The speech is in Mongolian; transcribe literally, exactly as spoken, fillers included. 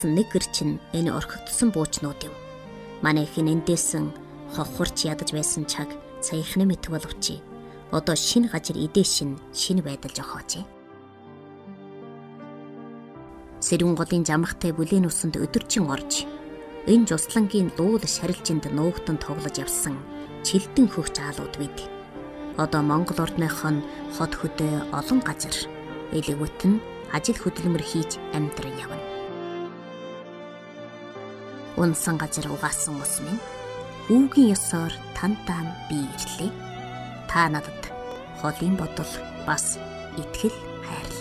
нэг гэр чинь энэ орхигдсон буучнууд юм. Манай хэн эндээсэн хохворч ядаж байсан чаг саяхны мэдв боловч одоо шинэ газар эдээшин шинэ байдал жохоожээ. Сэрүүн голын жамхтай бүлийн усанд өдөржин орж энэ жуслангийн луул шарилжинд нуугтан тоглож явсан чилдэн хөгч аалууд бид. Одоо Монгол орныхон хот хөдөө олон газар элэгвэт нь ажил хөдөлмөр хийж амьдран явна. Унсан газар угаасан ус минь хүүгийн ёсоор тантаам би ирлээ. Та надад холын бодол бас итгэл хайрлаа.